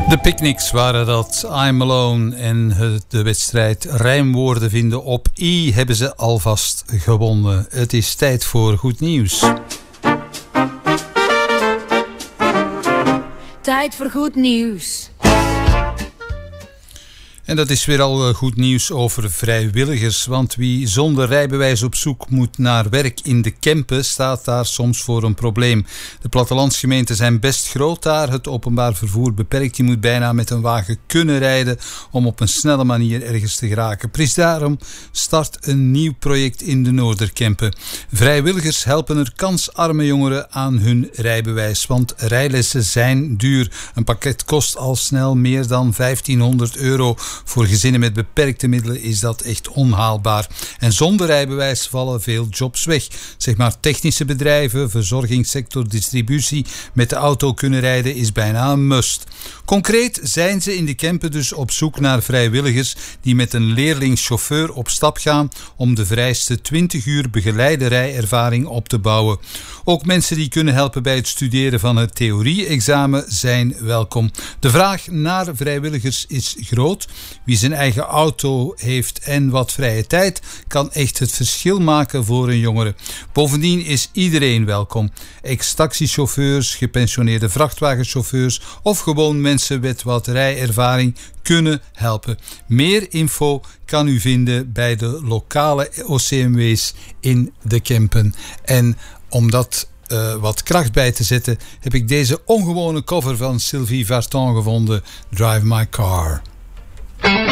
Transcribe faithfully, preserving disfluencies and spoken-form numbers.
De Picnics waren dat. I'm Alone en de wedstrijd rijmwoorden vinden op I hebben ze alvast gewonnen. Het is tijd voor goed nieuws. Tijd voor goed nieuws. En dat is weer al goed nieuws over vrijwilligers, want wie zonder rijbewijs op zoek moet naar werk in de Kempen, staat daar soms voor een probleem. De plattelandsgemeenten zijn best groot daar, het openbaar vervoer beperkt, je moet bijna met een wagen kunnen rijden om op een snelle manier ergens te geraken. Precies daarom start een nieuw project in de Noorderkempen. Vrijwilligers helpen er kansarme jongeren aan hun rijbewijs, want rijlessen zijn duur. Een pakket kost al snel meer dan vijftienhonderd euro. Voor gezinnen met beperkte middelen is dat echt onhaalbaar. En zonder rijbewijs vallen veel jobs weg. Zeg maar technische bedrijven, verzorgingssector, distributie met de auto kunnen rijden is bijna een must. Concreet zijn ze in de Kempen dus op zoek naar vrijwilligers die met een leerlingschauffeur op stap gaan om de vereiste twintig uur begeleide rijervaring op te bouwen. Ook mensen die kunnen helpen bij het studeren van het theorie-examen zijn welkom. De vraag naar vrijwilligers is groot. Wie zijn eigen auto heeft en wat vrije tijd kan echt het verschil maken voor een jongere. Bovendien is iedereen welkom. Ex-taxichauffeurs, gepensioneerde vrachtwagenchauffeurs of gewoon mensen met wat rijervaring kunnen helpen. Meer info kan u vinden bij de lokale O C M W's in de Kempen. En om dat uh, wat kracht bij te zetten heb ik deze ongewone cover van Sylvie Vartan gevonden, Drive My Car.